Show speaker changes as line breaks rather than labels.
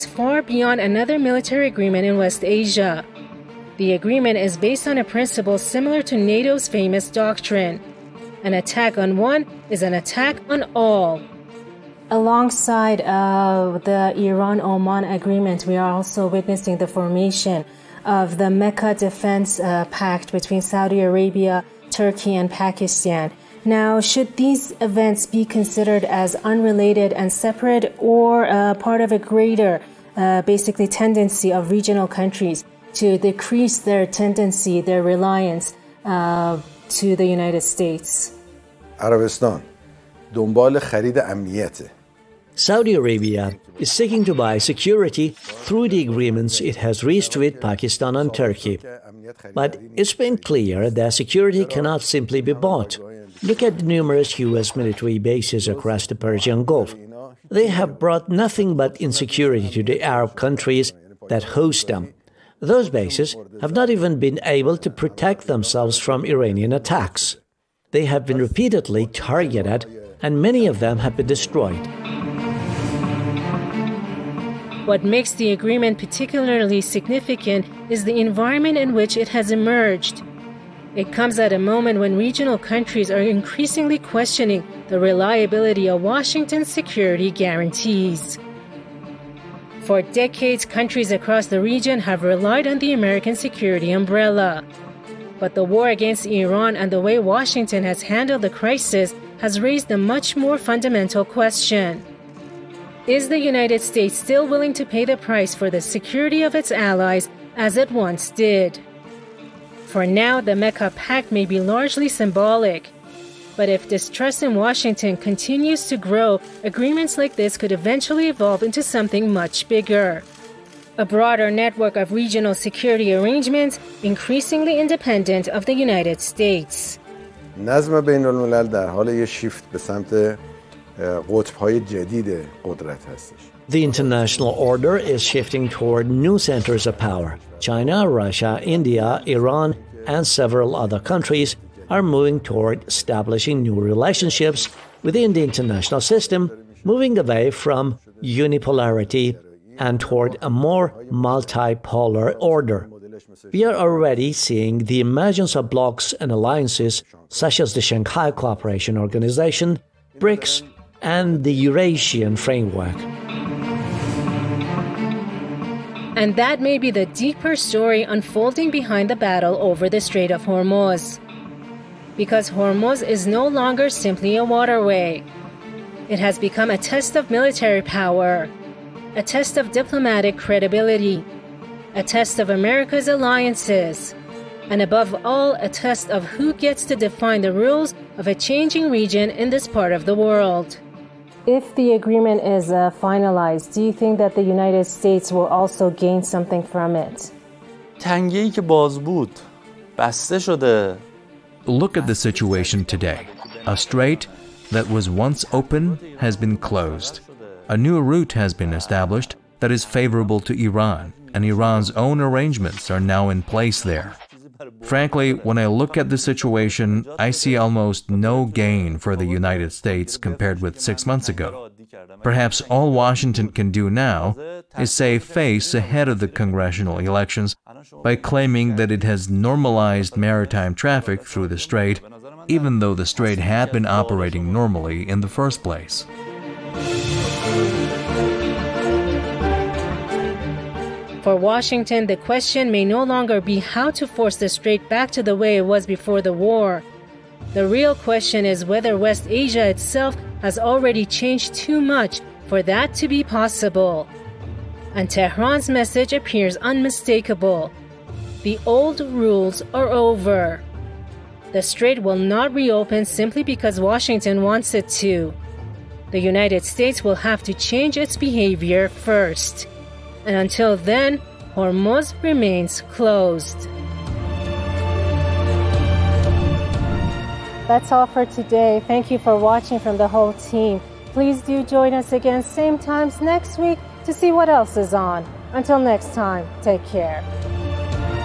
far beyond another military agreement in West Asia. The agreement is based on a principle similar to NATO's famous doctrine: an attack on one is an attack on all. Alongside the Iran-Oman agreement, we are also witnessing the formation of the Mecca Defense Pact between Saudi Arabia, Turkey, and Pakistan. Now, should these events be considered as unrelated and separate, or part of a greater, basically, tendency of regional countries to decrease their tendency, their reliance to the United States?
عربستان دنبال خرید امنیته.
Saudi Arabia is seeking to buy security through the agreements it has reached with Pakistan and Turkey. But it's been clear that security cannot simply be bought. Look at the numerous U.S. military bases across the Persian Gulf. They have brought nothing but insecurity to the Arab countries that host them. Those bases have not even been able to protect themselves from Iranian attacks. They have been repeatedly targeted, and many of them have been destroyed.
What makes the agreement particularly significant is the environment in which it has emerged. It comes at a moment when regional countries are increasingly questioning the reliability of Washington's security guarantees. For decades, countries across the region have relied on the American security umbrella. But the war against Iran and the way Washington has handled the crisis has raised a much more fundamental question. Is the United States still willing to pay the price for the security of its allies as it once did? For now, the Mecca Pact may be largely symbolic. But if distrust in Washington continues to grow, agreements like this could eventually evolve into something much bigger. A broader network of regional security arrangements, increasingly independent of the United States.
نظم بین الملل در حال یه شیفت به سمت قطب‌های جدید قدرت هستش.
The international order is shifting toward new centers of power. China, Russia, India, Iran, and several other countries are moving toward establishing new relationships within the international system, moving away from unipolarity and toward a more multipolar order. We are already seeing the emergence of blocs and alliances such as the Shanghai Cooperation Organization, BRICS, and the Eurasian Framework.
And that may be the deeper story unfolding behind the battle over the Strait of Hormuz. Because Hormuz is no longer simply a waterway. It has become a test of military power, a test of diplomatic credibility, a test of America's alliances, and above all, a test of who gets to define the rules of a changing region in this part of the world. If the agreement is finalized, do you think that the United States will also gain something from it?
تنگه‌ای که باز بود بسته شده.
Look at the situation today. A strait that was once open has been closed. A new route has been established that is favorable to Iran, and Iran's own arrangements are now in place there. Frankly, when I look at the situation, I see almost no gain for the United States compared with 6 months ago. Perhaps all Washington can do now is save face ahead of the congressional elections by claiming that it has normalized maritime traffic through the strait, even though the strait had been operating normally in the first place.
For Washington, the question may no longer be how to force the strait back to the way it was before the war. The real question is whether West Asia itself has already changed too much for that to be possible. And Tehran's message appears unmistakable. The old rules are over. The strait will not reopen simply because Washington wants it to. The United States will have to change its behavior first. And until then, Hormuz remains closed. That's all for today. Thank you for watching from the whole team. Please do join us again same times next week to see what else is on. Until next time, take care.